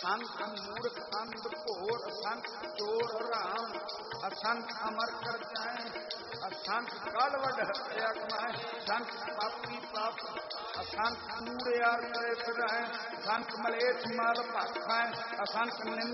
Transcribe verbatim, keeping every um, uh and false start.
असंख मूर्ख अंध घोर, असंख चोर राम, असंख अमर कर जाए, असंख कल वड हत्या कमाए, असंख पापी पाप, असंख कूड़िया करे फिराए, असंख मलेच्छ मल भाखाए, असंख